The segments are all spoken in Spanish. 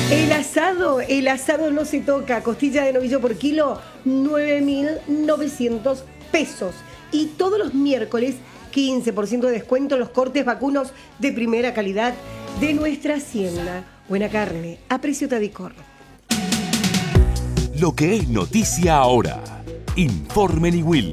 El asado no se toca. Costilla de novillo por kilo, 9.900 pesos. Y todos los miércoles, 15% de descuento en los cortes vacunos de primera calidad de nuestra hacienda. Buena carne, a precio Tadicor. Lo que es noticia ahora. Informe Niwil.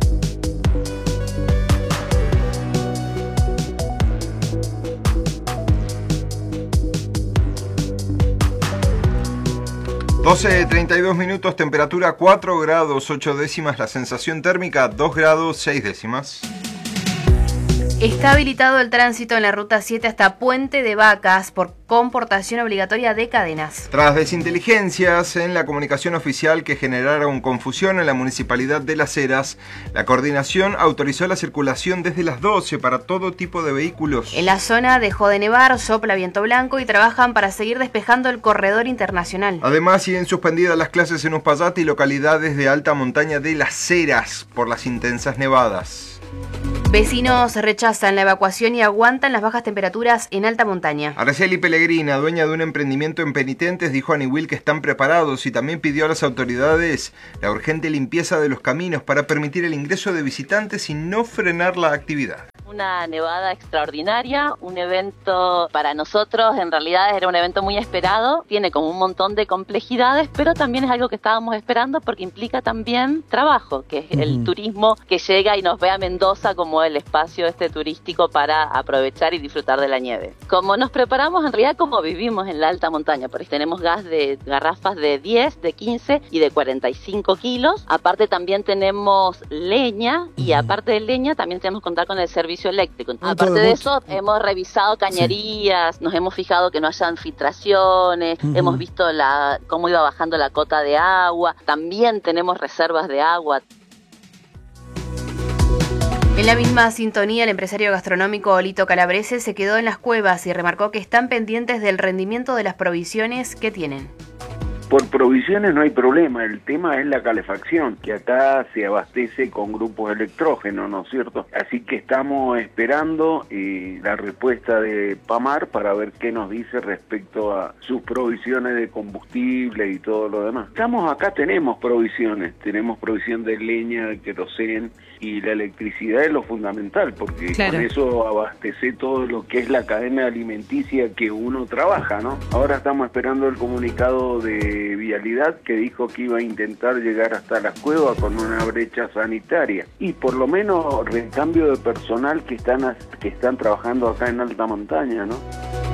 (12:32), temperatura 4 grados 8 décimas, la sensación térmica 2 grados 6 décimas. Está habilitado el tránsito en la ruta 7 hasta Puente de Vacas con portación obligatoria de cadenas. Tras desinteligencias en la comunicación oficial que generaron confusión en la Municipalidad de Las Heras, la coordinación autorizó la circulación desde las 12 para todo tipo de vehículos. En la zona dejó de nevar, sopla viento blanco y trabajan para seguir despejando el corredor internacional. Además, siguen suspendidas las clases en Uspallata y localidades de alta montaña de Las Heras por las intensas nevadas. Vecinos rechazan la evacuación y aguantan las bajas temperaturas en alta montaña. Araceli Pellegrina, dueña de un emprendimiento en Penitentes, dijo a Niwil que están preparados y también pidió a las autoridades la urgente limpieza de los caminos para permitir el ingreso de visitantes y no frenar la actividad. Una nevada extraordinaria, un evento para nosotros, en realidad era un evento muy esperado, tiene como un montón de complejidades, pero también es algo que estábamos esperando porque implica también trabajo, que es el turismo que llega y nos ve a Mendoza como el espacio turístico para aprovechar y disfrutar de la nieve. Como nos preparamos, en realidad como vivimos en la alta montaña, porque tenemos gas de garrafas de 10, de 15 y de 45 kilos, aparte también tenemos leña y aparte de leña también tenemos que contar con el servicio eléctrico. Aparte de eso, hemos revisado cañerías, nos hemos fijado que no hayan filtraciones, hemos visto cómo iba bajando la cota de agua, también tenemos reservas de agua. En la misma sintonía, el empresario gastronómico Olito Calabrese se quedó en las cuevas y remarcó que están pendientes del rendimiento de las provisiones que tienen. Por provisiones no hay problema, el tema es la calefacción, que acá se abastece con grupos electrógenos, ¿no es cierto? Así que estamos esperando la respuesta de Pamar para ver qué nos dice respecto a sus provisiones de combustible y todo lo demás. Acá tenemos provisiones, tenemos provisión de leña, de querosén, y la electricidad es lo fundamental, porque con eso abastece todo lo que es la cadena alimenticia que uno trabaja, ¿no? Ahora estamos esperando el comunicado de Vialidad que dijo que iba a intentar llegar hasta las cuevas con una brecha sanitaria y por lo menos recambio de personal que están trabajando acá en alta montaña, ¿no?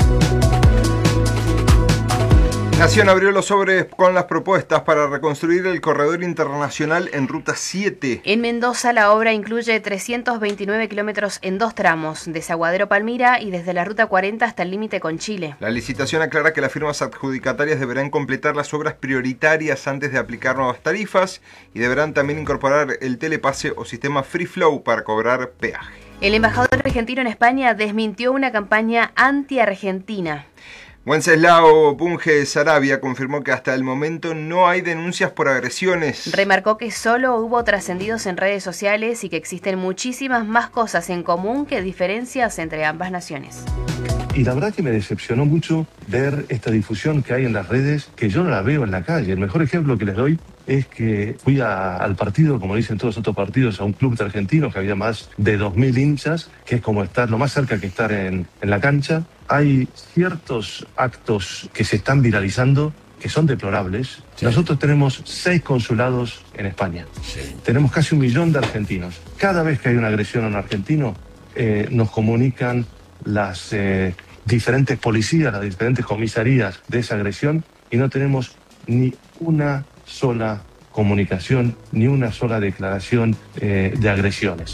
Nación abrió los sobres con las propuestas para reconstruir el corredor internacional en Ruta 7. En Mendoza la obra incluye 329 kilómetros en 2 tramos, desde Aguadero Palmira y desde la Ruta 40 hasta el límite con Chile. La licitación aclara que las firmas adjudicatarias deberán completar las obras prioritarias antes de aplicar nuevas tarifas y deberán también incorporar el telepase o sistema free flow para cobrar peaje. El embajador argentino en España desmintió una campaña anti-argentina. Wenceslao Bunge Sarabia confirmó que hasta el momento no hay denuncias por agresiones. Remarcó que solo hubo trascendidos en redes sociales y que existen muchísimas más cosas en común que diferencias entre ambas naciones. Y la verdad que me decepcionó mucho ver esta difusión que hay en las redes, que yo no la veo en la calle. El mejor ejemplo que les doy es que fui al partido, como dicen todos los otros partidos, a un club de argentinos que había más de 2.000 hinchas, que es como estar lo más cerca que estar en la cancha. Hay ciertos actos que se están viralizando que son deplorables. Sí. Nosotros tenemos 6 consulados en España. Sí. Tenemos casi 1 millón de argentinos. Cada vez que hay una agresión a un argentino, nos comunican las diferentes policías, las diferentes comisarías de esa agresión y no tenemos ni una sola comunicación, ni una sola declaración de agresiones.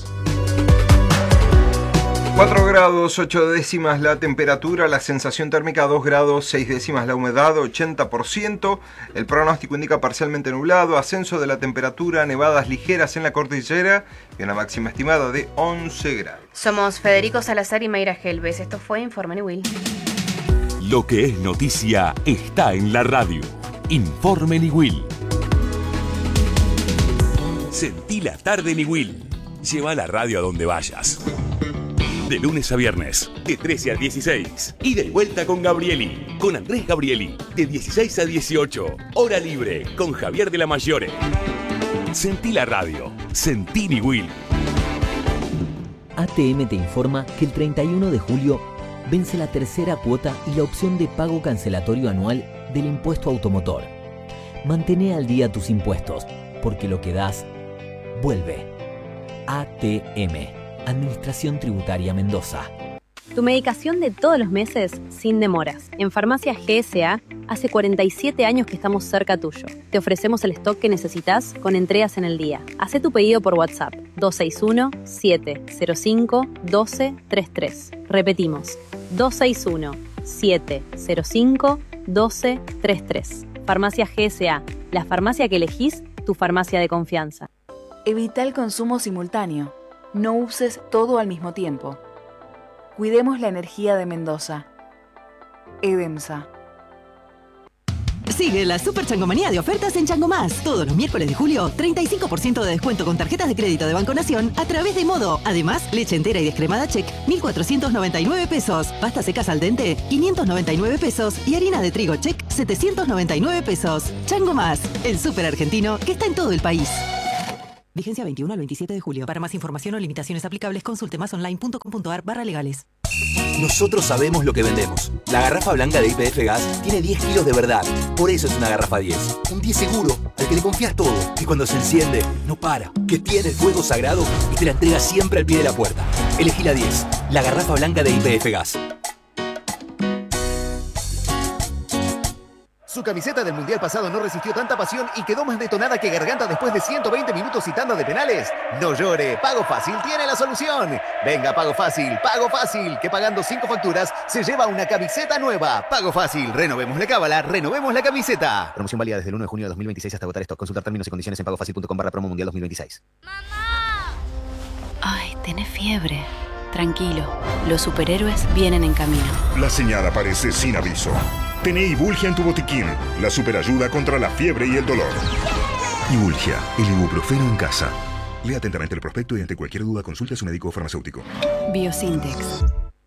4 grados 8 décimas la temperatura, la sensación térmica 2 grados 6 décimas, la humedad 80%, el pronóstico indica parcialmente nublado, ascenso de la temperatura, nevadas ligeras en la cordillera y una máxima estimada de 11 grados. Somos Federico Salazar y Mayra Helves, esto fue Informe Niwil. Lo que es noticia está en la radio. Informe Niwil. Sentí la tarde Niwil. Lleva la radio a donde vayas. De lunes a viernes, de 13 a 16. Ida y vuelta con Gabrieli. Con Andrés Gabrieli. De 16 a 18. Hora libre con Javier de la Maggiore. Sentí la radio. Sentí Niwil. ATM te informa que el 31 de julio vence la tercera cuota y la opción de pago cancelatorio anual del impuesto automotor. Mantén al día tus impuestos, porque lo que das, vuelve. ATM. Administración Tributaria Mendoza. Tu medicación de todos los meses sin demoras. En Farmacia GSA, hace 47 años que estamos cerca tuyo. Te ofrecemos el stock que necesitas con entregas en el día. Hacé tu pedido por WhatsApp 261-705-1233. Repetimos, 261-705-1233. Farmacia GSA, la farmacia que elegís, tu farmacia de confianza. Evita el consumo simultáneo. No uses todo al mismo tiempo. Cuidemos la energía de Mendoza. EDEMSA. Sigue la Super Changomanía de ofertas en Chango Más. Todos los miércoles de julio, 35% de descuento con tarjetas de crédito de Banco Nación a través de Modo. Además, leche entera y descremada Check, 1.499 pesos. Pasta secas al dente, 599 pesos. Y harina de trigo Check, 799 pesos. Chango Más, el súper argentino que está en todo el país. Vigencia 21 al 27 de julio. Para más información o limitaciones aplicables, consulte masonline.com.ar/legales. Nosotros sabemos lo que vendemos. La garrafa blanca de YPF Gas tiene 10 kilos de verdad. Por eso es una garrafa 10. Un 10 seguro, al que le confías todo. Que cuando se enciende, no para. Que tiene el fuego sagrado y te la entrega siempre al pie de la puerta. Elegí la 10. La garrafa blanca de YPF Gas. Su camiseta del Mundial pasado no resistió tanta pasión y quedó más detonada que garganta después de 120 minutos y tanda de penales. No llore, Pago Fácil tiene la solución. Venga, Pago Fácil, que pagando 5 facturas se lleva una camiseta nueva. Pago Fácil, renovemos la cábala, renovemos la camiseta. Promoción válida desde el 1 de junio de 2026 hasta agotar stock. Consultar términos y condiciones en pagofacil.com/promo mundial 2026. Ay, tenés fiebre. Tranquilo, los superhéroes vienen en camino. La señal aparece sin aviso. Tené Ibulgia en tu botiquín, la superayuda contra la fiebre y el dolor. Ibulgia, el ibuprofeno en casa. Lea atentamente el prospecto y ante cualquier duda consulte a su médico o farmacéutico. Biosintex.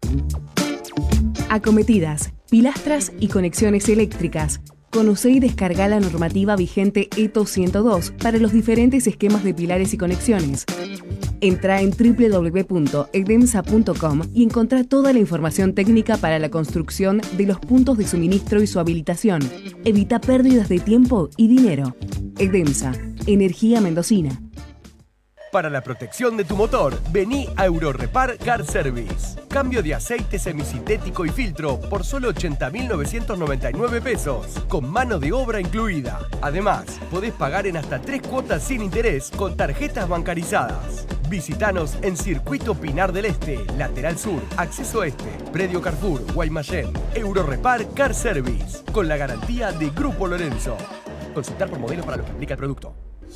Acometidas, pilastras y conexiones eléctricas. Conoce y descarga la normativa vigente ETO 102 para los diferentes esquemas de pilares y conexiones. Entra en www.edemsa.com y encontrá toda la información técnica para la construcción de los puntos de suministro y su habilitación. Evita pérdidas de tiempo y dinero. Edemsa, energía mendocina. Para la protección de tu motor, vení a Eurorepar Car Service. Cambio de aceite semisintético y filtro por solo 80.999 pesos, con mano de obra incluida. Además, podés pagar en hasta 3 cuotas sin interés con tarjetas bancarizadas. Visítanos en Circuito Pinar del Este, Lateral Sur, Acceso Este, Predio Carrefour, Guaymallén. Eurorepar Car Service, con la garantía de Grupo Lorenzo. Consultar por modelos para lo que implica el producto.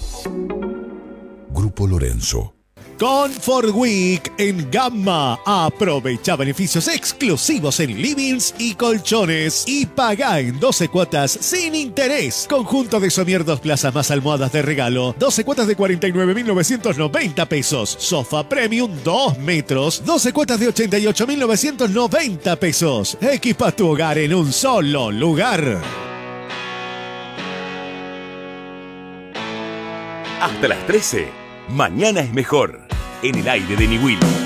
Grupo Lorenzo. Comfort Week en Gamma. Aprovecha beneficios exclusivos en livings y colchones y paga en 12 cuotas sin interés. Conjunto de somier 2 plazas más almohadas de regalo. 12 cuotas de 49.990 pesos. Sofá Premium 2 metros. 12 cuotas de 88.990 pesos. Equipa tu hogar en un solo lugar. Hasta las 13. Mañana es mejor. En el aire de Niwil.